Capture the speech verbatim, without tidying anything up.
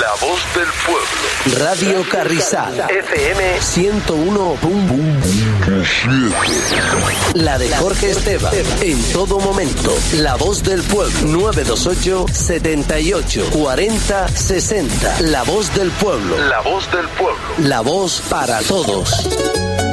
La voz del pueblo. Radio Carrizal. F M ciento uno punto siete. La de Jorge Esteban. En todo momento. La voz del pueblo. nueve dos ocho, setenta y ocho, cuarenta, sesenta. La voz del pueblo. La voz del pueblo. La voz para todos.